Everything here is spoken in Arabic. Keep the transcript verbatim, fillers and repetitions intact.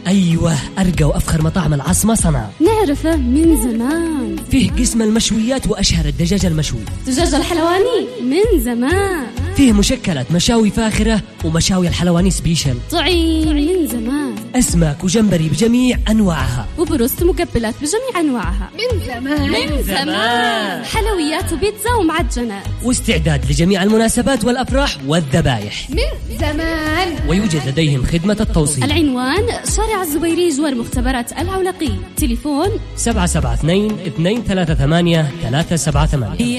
أيوة، أرقى وأفخر مطاعم العاصمة صنعاء، نعرفه من زمان. فيه قسم المشويات وأشهر الدجاج المشوي، دجاج الحلواني من زمان. فيه مشكلات مشاوي فاخرة ومشاوي الحلواني سبيشل، طعيم من زمان. أسماك وجمبري بجميع أنواعها، وبروست مقبلات بجميع أنواعها من زمان. من زمان. حلويات وبيتزا ومعجنات، واستعداد لجميع المناسبات والأفراح والذبايح من زمان. ويوجد لديهم خدمة التوصيل. العنوان شارع الزبيري جوار مختبرات العولقي، تليفون سبعة سبعة اثنين اثنين ثلاثة ثمانية ثلاثة سبعة ثمانية.